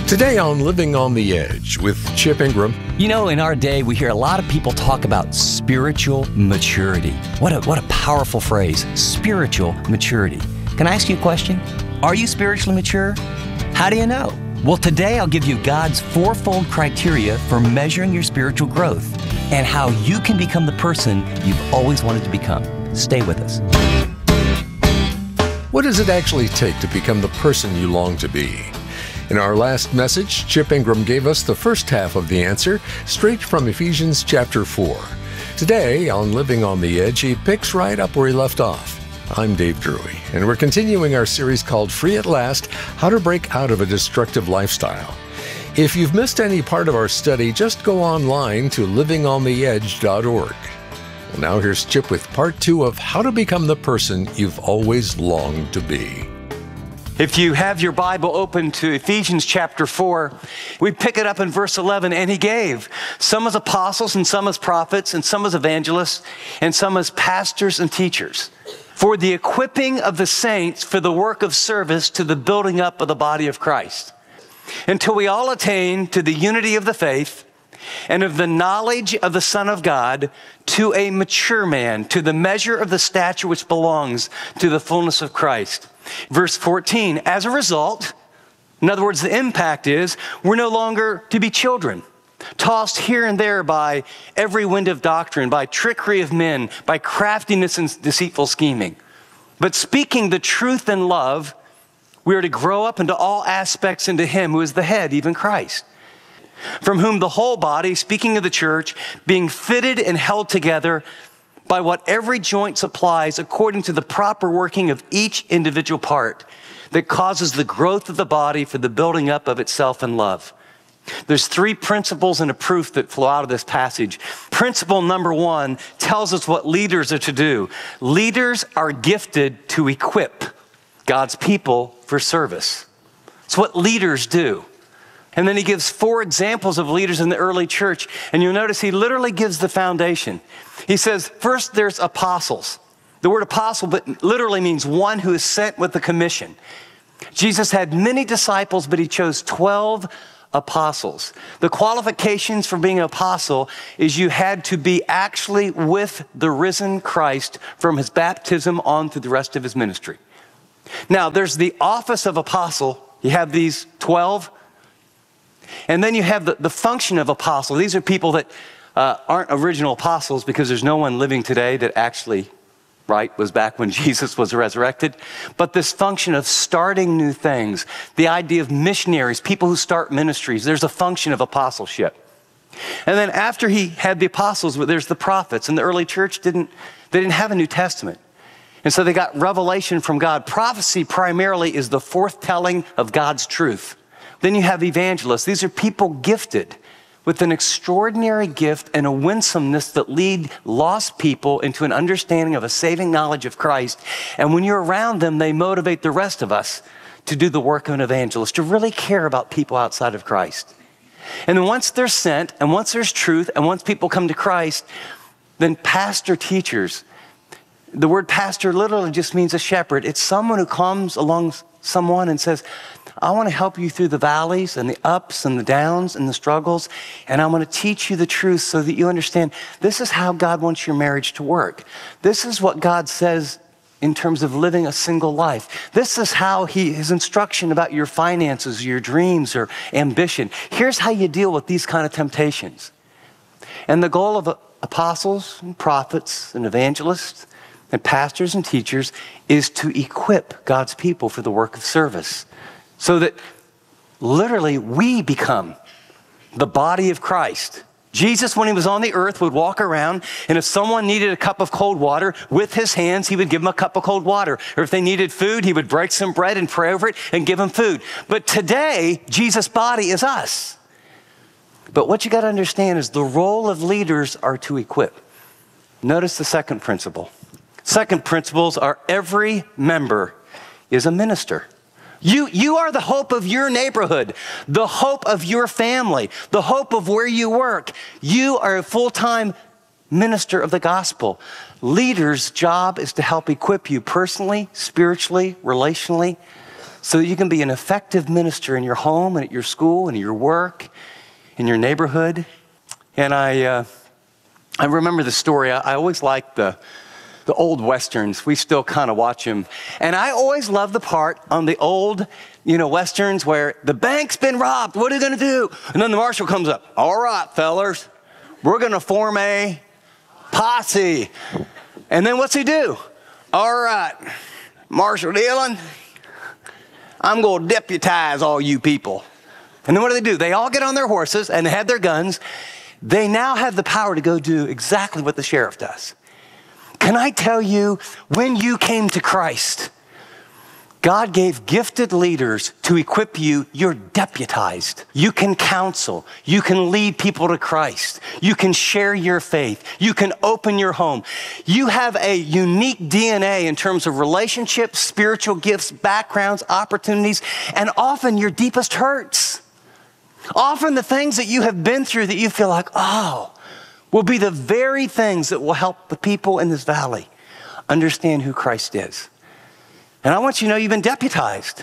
Today on Living on the Edge with Chip Ingram. You know, in our day, we hear a lot of people talk about spiritual maturity. What a powerful phrase, spiritual maturity. Can I ask you a question? Are you spiritually mature? How do you know? Well, today I'll give you God's fourfold criteria for measuring your spiritual growth and how you can become the person you've always wanted to become. Stay with us. What does it actually take to become the person you long to be? In our last message, Chip Ingram gave us the first half of the answer, straight from Ephesians chapter 4. Today, on Living on the Edge, he picks right up where he left off. I'm Dave Drury, and we're continuing our series called Free at Last, How to Break Out of a Destructive Lifestyle. If you've missed any part of our study, just go online to livingontheedge.org. Well, now here's Chip with part 2 of How to Become the Person You've Always Longed to Be. If you have your Bible open to Ephesians chapter 4, we pick it up in verse 11, and he gave some as apostles and some as prophets and some as evangelists and some as pastors and teachers for the equipping of the saints for the work of service to the building up of the body of Christ, until we all attain to the unity of the faith and of the knowledge of the Son of God, to a mature man, to the measure of the stature which belongs to the fullness of Christ. Verse 14, as a result, in other words, the impact is we're no longer to be children, tossed here and there by every wind of doctrine, by trickery of men, by craftiness and deceitful scheming. But speaking the truth in love, we are to grow up into all aspects into him who is the head, even Christ, from whom the whole body, speaking of the church, being fitted and held together by what every joint supplies according to the proper working of each individual part that causes the growth of the body for the building up of itself in love. There's 3 principles and a proof that flow out of this passage. Principle number 1 tells us what leaders are to do. Leaders are gifted to equip God's people for service. It's what leaders do. And then he gives 4 examples of leaders in the early church. And you'll notice he literally gives the foundation. He says, first there's apostles. The word apostle but literally means one who is sent with a commission. Jesus had many disciples, but he chose 12 apostles. The qualifications for being an apostle is you had to be actually with the risen Christ from his baptism on through the rest of his ministry. Now, there's the office of apostle. You have these 12. And then you have the function of apostle. These are people that aren't original apostles because there's no one living today that actually, was back when Jesus was resurrected. But this function of starting new things, the idea of missionaries, people who start ministries, there's a function of apostleship. And then after he had the apostles, there's the prophets. And the early church didn't have a New Testament. And so they got revelation from God. Prophecy primarily is the forthtelling of God's truth. Then you have evangelists. These are people gifted with an extraordinary gift and a winsomeness that lead lost people into an understanding of a saving knowledge of Christ. And when you're around them, they motivate the rest of us to do the work of an evangelist, to really care about people outside of Christ. And then once they're sent, and once there's truth, and once people come to Christ, then pastor teachers. The word pastor literally just means a shepherd. It's someone who comes along someone and says, I want to help you through the valleys and the ups and the downs and the struggles, and I'm going to teach you the truth so that you understand this is how God wants your marriage to work. This is what God says in terms of living a single life. This is how his instruction about your finances, your dreams, or ambition. Here's how you deal with these kind of temptations. And the goal of apostles and prophets and evangelists and pastors and teachers is to equip God's people for the work of service, so that literally we become the body of Christ. Jesus, when he was on the earth, would walk around, and if someone needed a cup of cold water, with his hands, he would give them a cup of cold water. Or if they needed food, he would break some bread and pray over it and give them food. But today, Jesus' body is us. But what you got to understand is the role of leaders are to equip. Notice the second principle. Second principles are every member is a minister. You are the hope of your neighborhood, the hope of your family, the hope of where you work. You are a full-time minister of the gospel. Leaders' job is to help equip you personally, spiritually, relationally, so that you can be an effective minister in your home and at your school and at your work, in your neighborhood. And I remember the story. I always liked the old Westerns. We still kind of watch them. And I always love the part on the old, Westerns where the bank's been robbed. What are you going to do? And then the marshal comes up. All right, fellers, we're going to form a posse. And then what's he do? All right, Marshal Dillon, I'm going to deputize all you people. And then what do? They all get on their horses and they have their guns. They now have the power to go do exactly what the sheriff does. Can I tell you, when you came to Christ, God gave gifted leaders to equip you. You're deputized. You can counsel. You can lead people to Christ. You can share your faith. You can open your home. You have a unique DNA in terms of relationships, spiritual gifts, backgrounds, opportunities, and often your deepest hurts. Often the things that you have been through that you feel like, will be the very things that will help the people in this valley understand who Christ is. And I want you to know you've been deputized.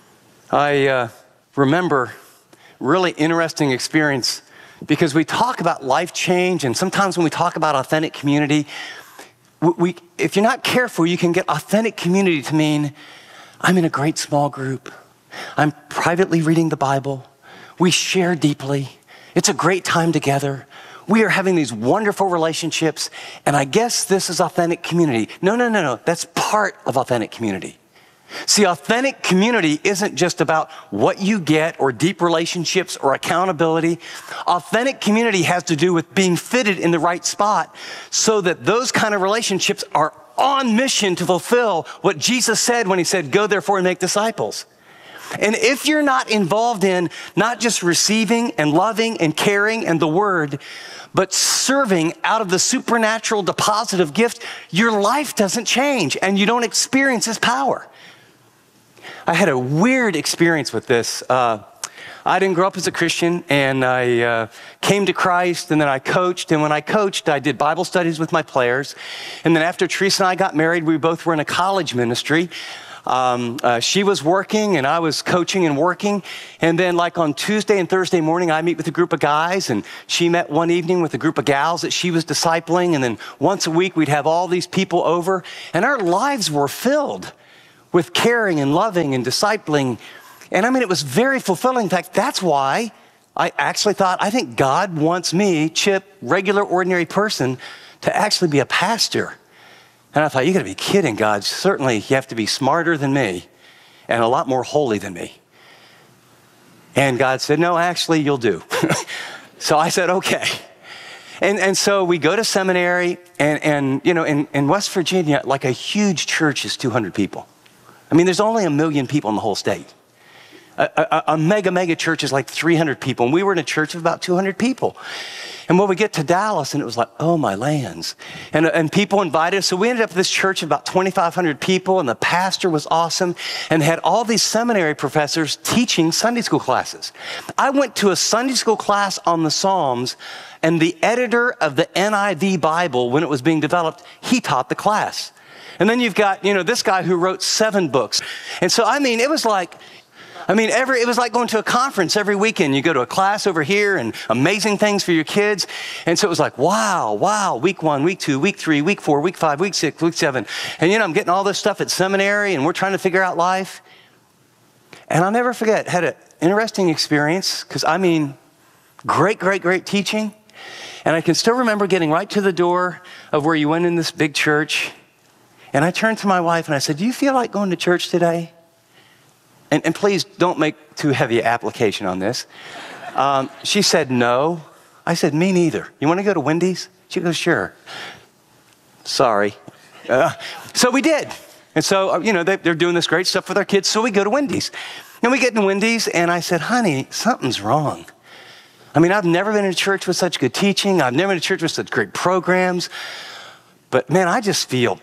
I remember really interesting experience because we talk about life change, and sometimes when we talk about authentic community, if you're not careful, you can get authentic community to mean I'm in a great small group. I'm privately reading the Bible. We share deeply. It's a great time together. We are having these wonderful relationships, and I guess this is authentic community. No. That's part of authentic community. See, authentic community isn't just about what you get or deep relationships or accountability. Authentic community has to do with being fitted in the right spot so that those kind of relationships are on mission to fulfill what Jesus said when he said, go therefore and make disciples. And if you're not involved in not just receiving and loving and caring and the word, but serving out of the supernatural deposit of gift, your life doesn't change and you don't experience his power. I had a weird experience with this. I didn't grow up as a Christian, and I came to Christ, and then I coached. And when I coached, I did Bible studies with my players. And then after Teresa and I got married, we both were in a college ministry. She was working and I was coaching and working. And then like on Tuesday and Thursday morning, I meet with a group of guys, and she met one evening with a group of gals that she was discipling. And then once a week, we'd have all these people over, and our lives were filled with caring and loving and discipling. And I mean, it was very fulfilling. In fact, that's why I actually thought, I think God wants me, Chip, regular, ordinary person, to actually be a pastor. And I thought, you gotta be kidding, God. Certainly you have to be smarter than me and a lot more holy than me. And God said, no, actually you'll do. So I said, okay. And so we go to seminary, and you know, in West Virginia, like a huge church is 200 people. I mean, there's only 1 million people in the whole state. A mega church is like 300 people. And we were in a church of about 200 people. And when we get to Dallas, and it was like, oh my lands. And people invited us. So we ended up at this church of about 2,500 people, and the pastor was awesome and had all these seminary professors teaching Sunday school classes. I went to a Sunday school class on the Psalms, and the editor of the NIV Bible, when it was being developed, he taught the class. And then you've got, you know, this guy who wrote 7 books. And so, I mean, it was like going to a conference every weekend. You go to a class over here and amazing things for your kids. And so it was like, wow, week 1, week 2, week 3, week 4, week 5, week 6, week 7. And, you know, I'm getting all this stuff at seminary, and we're trying to figure out life. And I'll never forget, had an interesting experience, because, I mean, great teaching. And I can still remember getting right to the door of where you went in this big church. And I turned to my wife and I said, do you feel like going to church today? And please don't make too heavy application on this. She said, no. I said, me neither. You want to go to Wendy's? She goes, sure. Sorry. So we did. And so, you know, they're doing this great stuff with our kids. So we go to Wendy's. And we get to Wendy's, and I said, honey, something's wrong. I mean, I've never been in a church with such good teaching. I've never been in a church with such great programs. But man, I just feel,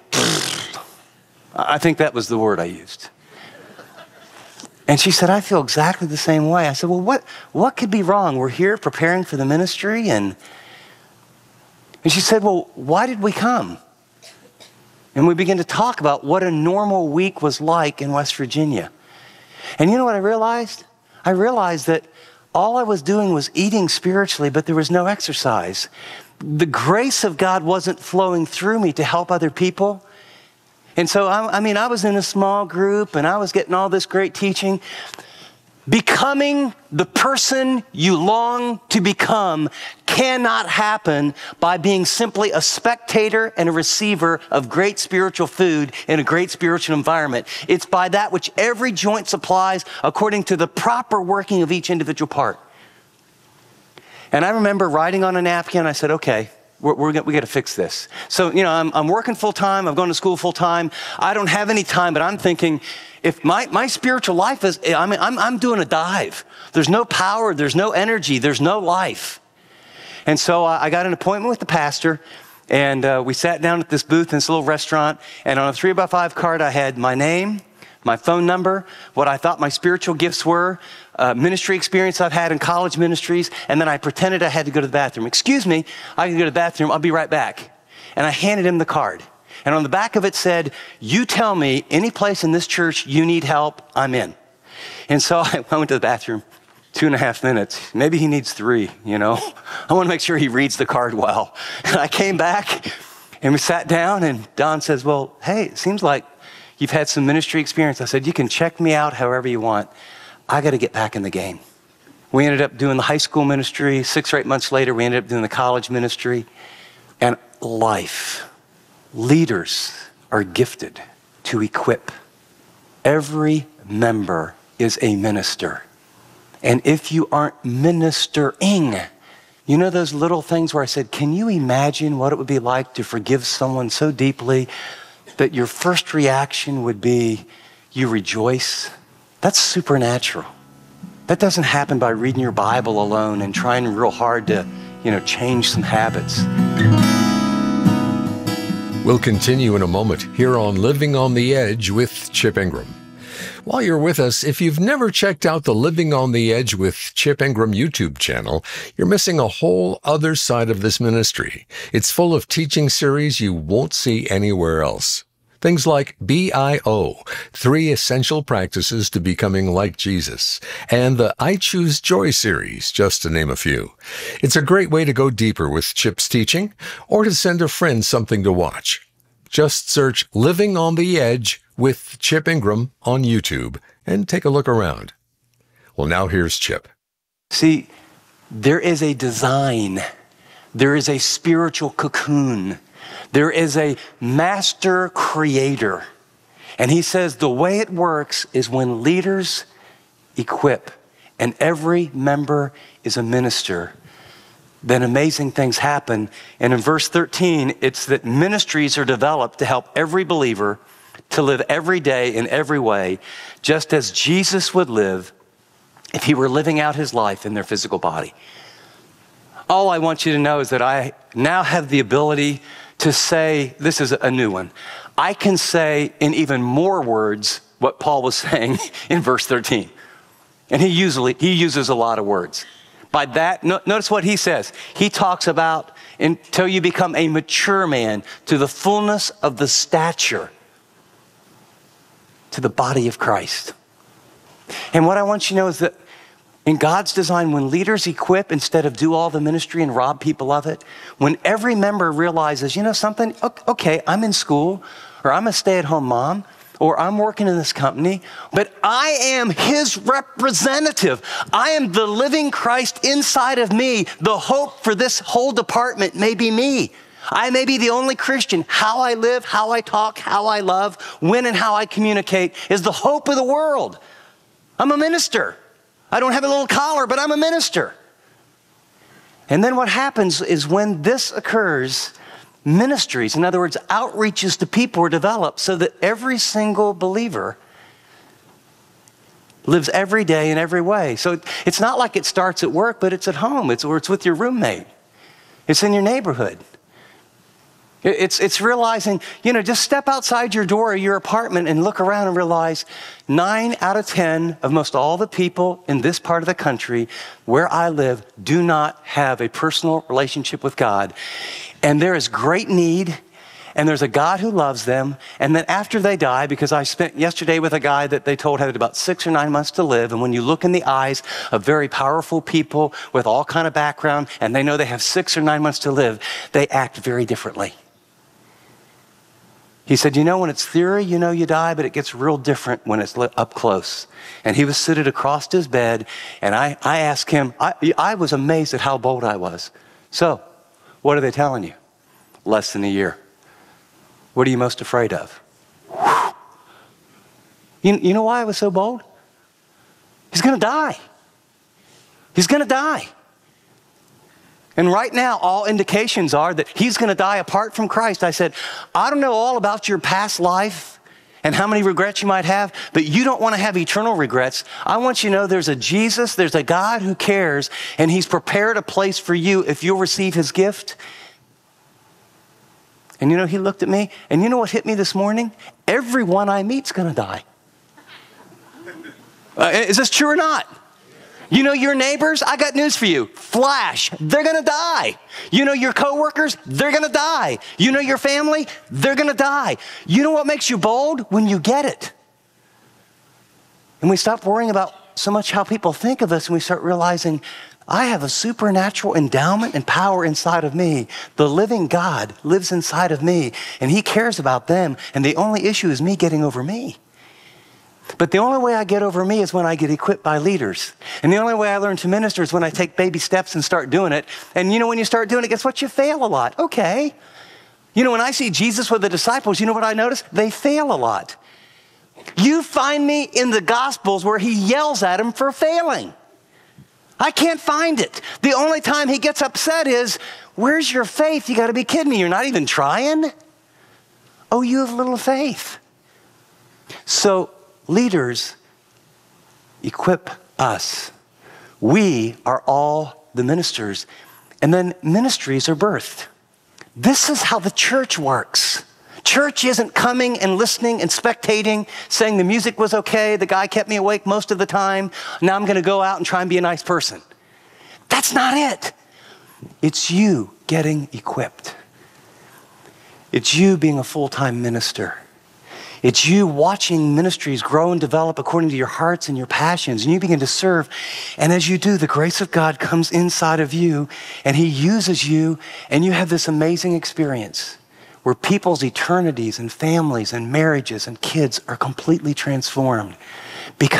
I think that was the word I used. And she said, I feel exactly the same way. I said, well, what could be wrong? We're here preparing for the ministry. And she said, well, why did we come? And we began to talk about what a normal week was like in West Virginia. And you know what I realized? I realized that all I was doing was eating spiritually, but there was no exercise. The grace of God wasn't flowing through me to help other people. And so, I was in a small group and I was getting all this great teaching. Becoming the person you long to become cannot happen by being simply a spectator and a receiver of great spiritual food in a great spiritual environment. It's by that which every joint supplies according to the proper working of each individual part. And I remember writing on a napkin, I said, okay, we got to fix this. So, I'm working full time, I'm going to school full time. I don't have any time, but I'm thinking, if my spiritual life is, I'm doing a dive. There's no power, there's no energy, there's no life. And so I got an appointment with the pastor, and we sat down at this booth in this little restaurant, and on a 3x5 card I had my name, my phone number, what I thought my spiritual gifts were, ministry experience I've had in college ministries, and then I pretended I had to go to the bathroom. Excuse me, I can go to the bathroom, I'll be right back. And I handed him the card. And on the back of it said, you tell me any place in this church you need help, I'm in. And so I went to the bathroom, 2.5 minutes. Maybe he needs 3, I want to make sure he reads the card well. And I came back and we sat down and Don says, well, hey, it seems like you've had some ministry experience. I said, you can check me out however you want. I got to get back in the game. We ended up doing the high school ministry. 6 or 8 months later, we ended up doing the college ministry. And leaders are gifted to equip. Every member is a minister. And if you aren't ministering, those little things where I said, can you imagine what it would be like to forgive someone so deeply that your first reaction would be, you rejoice? That's supernatural. That doesn't happen by reading your Bible alone and trying real hard to, change some habits. We'll continue in a moment here on Living on the Edge with Chip Ingram. While you're with us, if you've never checked out the Living on the Edge with Chip Ingram YouTube channel, you're missing a whole other side of this ministry. It's full of teaching series you won't see anywhere else. Things like BIO, 3 Essential Practices to Becoming Like Jesus, and the I Choose Joy series, just to name a few. It's a great way to go deeper with Chip's teaching, or to send a friend something to watch. Just search Living on the Edge with Chip Ingram on YouTube and take a look around. Well, now here's Chip. See, there is a design. There is a spiritual cocoon. There is a master creator. And he says the way it works is when leaders equip and every member is a minister, then amazing things happen. And in verse 13, it's that ministries are developed to help every believer to live every day in every way, just as Jesus would live if he were living out his life in their physical body. All I want you to know is that I now have the ability to say, this is a new one. I can say in even more words what Paul was saying in verse 13. And he uses a lot of words. By that, notice what he says. He talks about until you become a mature man to the fullness of the stature, to the body of Christ. And what I want you to know is that in God's design, when leaders equip instead of do all the ministry and rob people of it, when every member realizes, something, okay, I'm in school, or I'm a stay-at-home mom, or I'm working in this company, but I am his representative. I am the living Christ inside of me. The hope for this whole department may be me. I may be the only Christian. How I live, how I talk, how I love, when and how I communicate is the hope of the world. I'm a minister. I don't have a little collar, but I'm a minister. And then what happens is when this occurs, ministries, in other words, outreaches to people are developed so that every single believer lives every day in every way. So it's not like it starts at work, but it's at home. It's with your roommate. It's in your neighborhood. It's realizing, just step outside your door or your apartment and look around and realize 9 out of 10 of most all the people in this part of the country where I live do not have a personal relationship with God. And there is great need. and there's a God who loves them. And then after they die, because I spent yesterday with a guy that they told had about 6 or 9 months to live. And when you look in the eyes of very powerful people with all kind of background, and they know they have 6 or 9 months to live, they act very differently. He said, you know, when it's theory, you know you die, but it gets real different when it's up close. And he was seated across his bed, and I asked him, I was amazed at how bold I was. So, what are they telling you? Less than a year. What are you most afraid of? You know why I was so bold? He's going to die. He's going to die. And right now, all indications are that he's going to die apart from Christ. I said, I don't know all about your past life and how many regrets you might have, but you don't want to have eternal regrets. I want you to know there's a Jesus, there's a God who cares, and he's prepared a place for you if you'll receive his gift. And you know, he looked at me, and you know what hit me this morning? Everyone I meet's going to die. Is this true or not? You know your neighbors? I got news for you. Flash, they're going to die. You know your coworkers? They're going to die. You know your family? They're going to die. You know what makes you bold? When you get it. And we stop worrying about so much how people think of us, and we start realizing, I have a supernatural endowment and power inside of me. The living God lives inside of me, and he cares about them, and the only issue is me getting over me. But the only way I get over me is when I get equipped by leaders. And the only way I learn to minister is when I take baby steps and start doing it. And you know, when you start doing it, guess what? You fail a lot. Okay. You know, when I see Jesus with the disciples, you know what I notice? They fail a lot. You find me in the Gospels where he yells at them for failing. I can't find it. The only time he gets upset is, where's your faith? You got to be kidding me. You're not even trying? Oh, you have little faith. So, leaders equip us. We are all the ministers. And then ministries are birthed. This is how the church works. Church isn't coming and listening and spectating, saying the music was okay, the guy kept me awake most of the time, now I'm going to go out and try and be a nice person. That's not it. It's you getting equipped. It's you being a full-time minister. It's you watching ministries grow and develop according to your hearts and your passions, and you begin to serve. And as you do, the grace of God comes inside of you, and he uses you, and you have this amazing experience where people's eternities and families and marriages and kids are completely transformed because